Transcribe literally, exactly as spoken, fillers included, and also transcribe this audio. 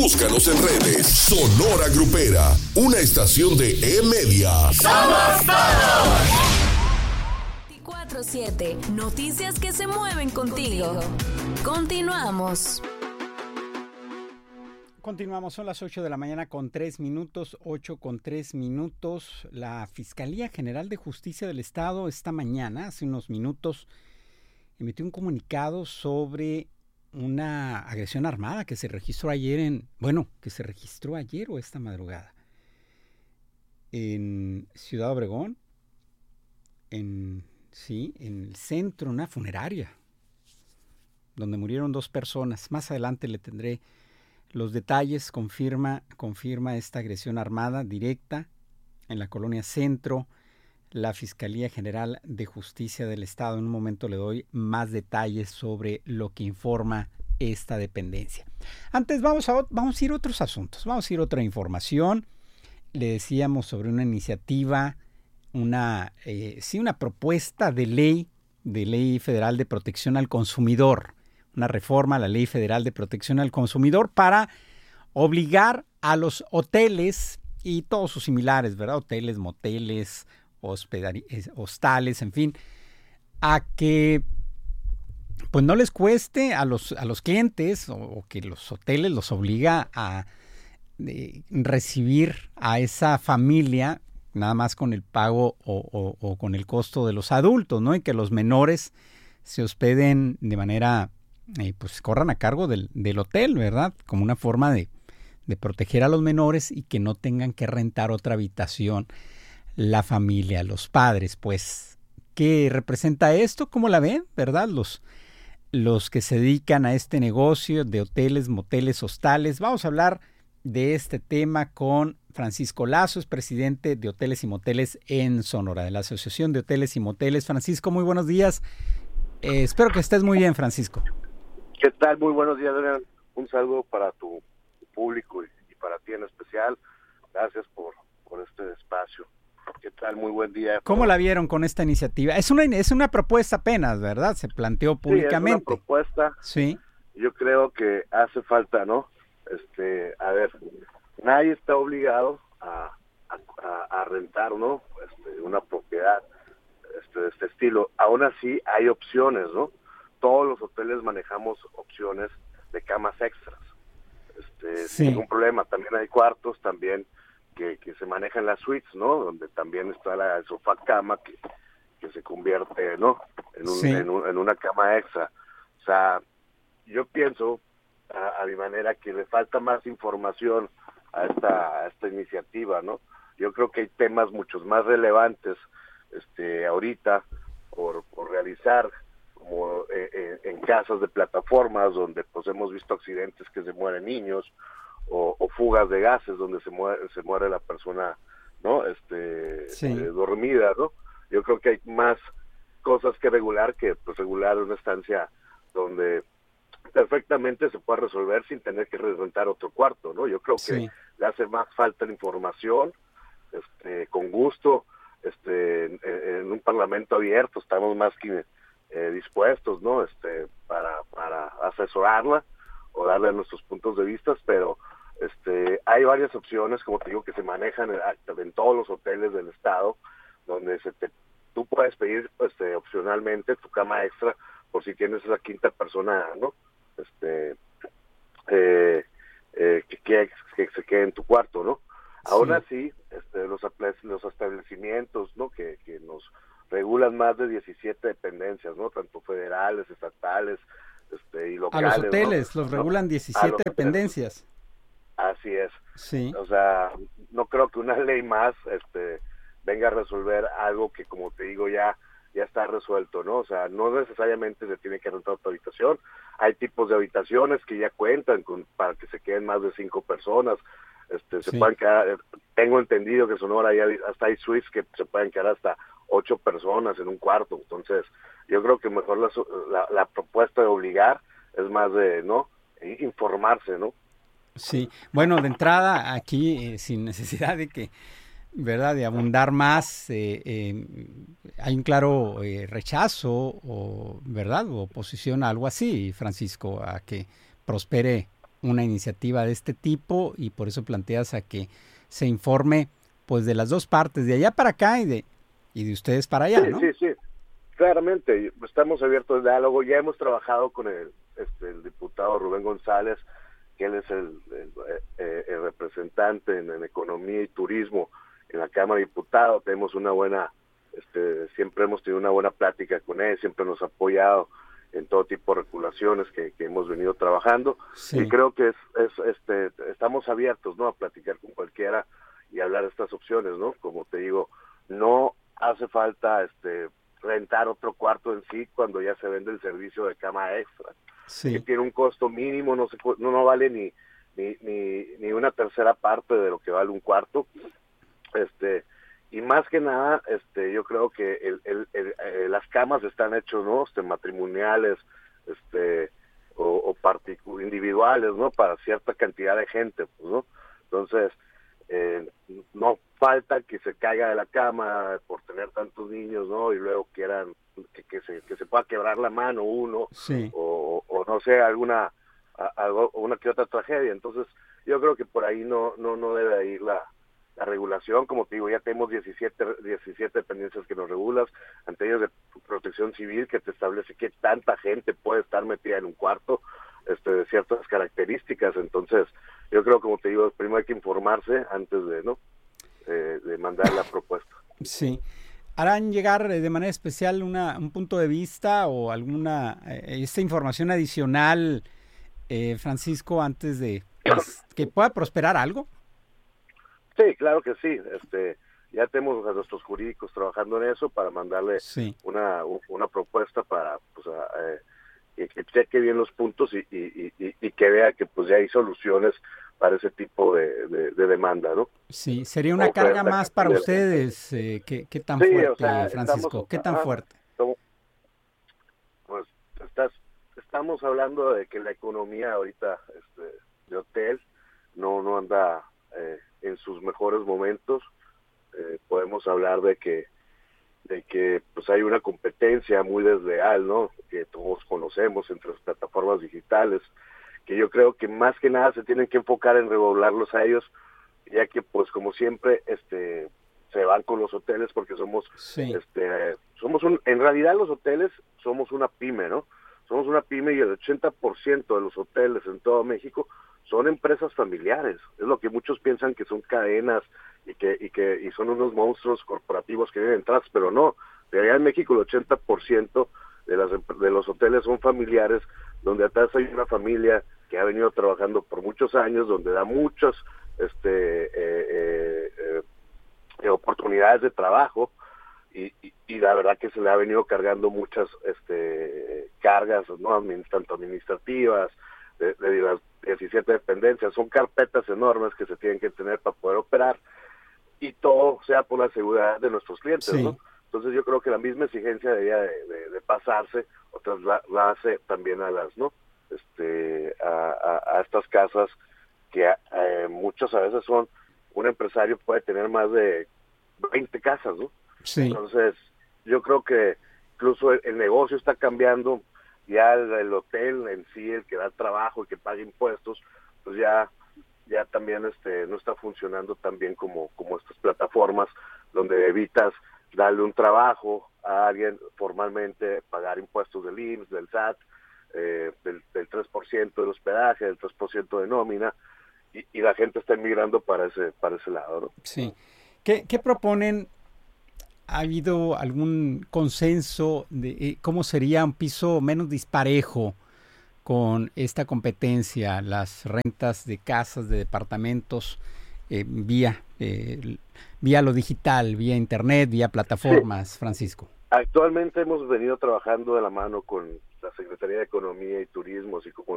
Búscanos en redes. Sonora Grupera, una estación de E-Media. ¡Somos todos! veinticuatro siete, noticias que se mueven contigo. Continuamos. Continuamos, son las ocho de la mañana con tres minutos, ocho con tres minutos. La Fiscalía General de Justicia del Estado esta mañana, hace unos minutos, emitió un comunicado sobre una agresión armada que se registró ayer en, bueno, que se registró ayer o esta madrugada en Ciudad Obregón, en, sí, en el centro, una funeraria, donde murieron dos personas. Más adelante le tendré los detalles. Confirma, confirma esta agresión armada directa en la colonia Centro, la Fiscalía General de Justicia del Estado. En un momento le doy más detalles sobre lo que informa esta dependencia. Antes vamos a, vamos a ir a otros asuntos, vamos a ir a otra información. Le decíamos sobre una iniciativa, una, eh, sí, una propuesta de ley, de ley federal de protección al consumidor, una reforma a la Ley Federal de Protección al Consumidor para obligar a los hoteles y todos sus similares, ¿verdad? Hoteles, moteles, hospedari- hostales, en fin, a que pues no les cueste a los, a los clientes o, o que los hoteles los obliga a de, recibir a esa familia nada más con el pago o, o, o con el costo de los adultos, ¿no? Y que los menores se hospeden de manera Eh, pues corran a cargo del, del hotel, ¿verdad? Como una forma de, de proteger a los menores y que no tengan que rentar otra habitación la familia, los padres. Pues, ¿qué representa esto? ¿Cómo la ven? ¿Verdad? Los, los que se dedican a este negocio de hoteles, moteles, hostales. Vamos a hablar de este tema con Francisco Lazo, es presidente de Hoteles y Moteles en Sonora, de la Asociación de Hoteles y Moteles. Francisco, muy buenos días. Eh, espero que estés muy bien, Francisco. ¿Qué tal? Muy buenos días, Adrián. Un saludo para tu, tu público y, y para ti en especial. Gracias por, por este espacio. ¿Qué tal? Muy buen día. ¿Cómo la vieron con esta iniciativa? Es una es una propuesta apenas, ¿verdad? Se planteó públicamente. Sí, es una propuesta. Sí. Yo creo que hace falta, ¿no? Este, a ver, nadie está obligado a, a, a rentar, ¿no? Este, una propiedad este, de este estilo. Aún así, hay opciones, ¿no? Todos los hoteles manejamos opciones de camas extras, este, sí. sin ningún problema. También hay cuartos también que, que se manejan las suites, ¿no? Donde también está la el sofá cama que, que se convierte, ¿no? En, un, sí. en, un, en una cama extra. O sea, yo pienso a, a mi manera que le falta más información a esta a esta iniciativa, ¿no? Yo creo que hay temas muchos más relevantes, este, ahorita por, por realizar, como eh, en casas de plataformas donde pues hemos visto accidentes que se mueren niños o, o fugas de gases donde se muere se muere la persona, ¿no? Este sí. eh, dormida, ¿no? Yo creo que hay más cosas que regular que pues regular una estancia donde perfectamente se puede resolver sin tener que rentar otro cuarto, ¿no? Yo creo que sí. Le hace más falta la información, este, con gusto, este, en, en un parlamento abierto estamos más que Eh, dispuestos, ¿no? Este, para, para asesorarla o darle nuestros puntos de vista, pero este, hay varias opciones, como te digo, que se manejan en, en todos los hoteles del estado, donde se te, tú puedes pedir este, opcionalmente tu cama extra por si tienes esa quinta persona, ¿no? Este, eh, eh, que, que, que se quede en tu cuarto, ¿no? Sí. Aún así, este, los, los establecimientos, ¿no? Que, que nos regulan más de diecisiete dependencias, ¿no? Tanto federales, estatales, este, y locales. A los hoteles, ¿no? Los regulan diecisiete dependencias. Así es. Sí. O sea, no creo que una ley más este, venga a resolver algo que, como te digo, ya ya está resuelto, ¿no? O sea, no necesariamente se tiene que rentar otra habitación. Hay tipos de habitaciones que ya cuentan con para que se queden más de cinco personas. Este, se sí. pueden quedar, tengo entendido que Sonora ya hasta hay suites que se pueden quedar hasta ocho personas en un cuarto. Entonces, yo creo que mejor la, la, la propuesta de obligar es más de, ¿no? Informarse, ¿no? Sí, bueno, de entrada aquí, eh, sin necesidad de que, ¿verdad?, de abundar más, eh, eh, hay un claro eh, rechazo, o, ¿verdad?, o oposición a algo así, Francisco, a que prospere una iniciativa de este tipo y por eso planteas a que se informe pues de las dos partes, de allá para acá y de y de ustedes para allá, sí, ¿no? Sí, sí, claramente, estamos abiertos al diálogo, ya hemos trabajado con el, este, el diputado Rubén González, que él es el, el, el, el representante en, en economía y turismo en la Cámara de Diputados. Tenemos una buena, este, siempre hemos tenido una buena plática con él, siempre nos ha apoyado en todo tipo de regulaciones que, que hemos venido trabajando, sí. Y creo que es, es este estamos abiertos, ¿no?, a platicar con cualquiera y hablar de estas opciones, ¿no? Como te digo, no hace falta este rentar otro cuarto en sí cuando ya se vende el servicio de cama extra, sí. Que tiene un costo mínimo, no se puede, no, no vale ni, ni ni ni una tercera parte de lo que vale un cuarto, este y más que nada, este, yo creo que el, el, el, el, las camas están hechas, ¿no?, este, matrimoniales, este, o, o particu- individuales, ¿no?, para cierta cantidad de gente, pues, ¿no? Entonces, eh, no falta que se caiga de la cama por tener tantos niños, ¿no?, y luego quieran que, que se que se pueda quebrar la mano uno, sí. o, o no sé, alguna, algo, una que otra tragedia. Entonces, yo creo que por ahí no, no, no debe ir la la regulación. Como te digo, ya tenemos diecisiete, diecisiete dependencias que nos regulas, ante ellos de protección civil, que te establece que tanta gente puede estar metida en un cuarto, este, de ciertas características. Entonces, yo creo, como te digo, primero hay que informarse antes de, ¿no?, eh, de mandar la propuesta. Sí. ¿Harán llegar de manera especial una, un punto de vista o alguna, eh, esta información adicional, eh, Francisco, antes de pues, que pueda prosperar algo? Sí, claro que sí. Este, ya tenemos a nuestros jurídicos trabajando en eso para mandarle sí. una una propuesta para pues a, eh, que cheque bien los puntos y, y, y, y que vea que pues ya hay soluciones para ese tipo de, de, de demanda, ¿no? Sí, sería una o carga sea, más para ustedes. Eh, ¿qué, ¿Qué tan sí, fuerte, o sea, Francisco? Estamos, ¿Qué tan ajá, fuerte? Pues estás, estamos hablando de que la economía ahorita este, de hotel no no anda eh, en sus mejores momentos. Eh, podemos hablar de que de que pues hay una competencia muy desleal, ¿no?, que todos conocemos entre las plataformas digitales, que yo creo que más que nada se tienen que enfocar en regularlos a ellos, ya que pues como siempre este se van con los hoteles porque somos sí. este somos un en realidad los hoteles somos una pyme, ¿no? Somos una pyme y el ochenta por ciento de los hoteles en todo México son empresas familiares. Es lo que muchos piensan que son cadenas y que y que y son unos monstruos corporativos que viven atrás, pero no. De allá en México el ochenta por ciento de las de los hoteles son familiares, donde atrás hay una familia que ha venido trabajando por muchos años, donde da muchas este eh, eh, eh, oportunidades de trabajo y, y, y la verdad que se le ha venido cargando muchas este cargas, ¿no?, tanto administrativas, de, de las diecisiete dependencias. Son carpetas enormes que se tienen que tener para poder operar, y todo sea por la seguridad de nuestros clientes, sí. ¿no? Entonces yo creo que la misma exigencia debería de, de, de pasarse o trasladarse también a las, ¿no?, este a, a, a estas casas que eh, muchas a veces son, un empresario puede tener más de veinte casas, ¿no? Sí. Entonces yo creo que incluso el, el negocio está cambiando. Ya el, el hotel en sí, el que da trabajo, el que paga impuestos, pues ya ya también este no está funcionando tan bien como, como estas plataformas, donde evitas darle un trabajo a alguien formalmente, pagar impuestos del I M S S, del S A T, eh, del, del tres por ciento del hospedaje, del tres por ciento de nómina, y, y la gente está emigrando para ese para ese lado, ¿no? Sí. ¿Qué, qué proponen? ¿Ha habido algún consenso de eh, cómo sería un piso menos disparejo con esta competencia, las rentas de casas, de departamentos, eh, vía eh, vía lo digital, vía internet, vía plataformas, sí. Francisco? Actualmente hemos venido trabajando de la mano con la Secretaría de Economía y Turismo, así como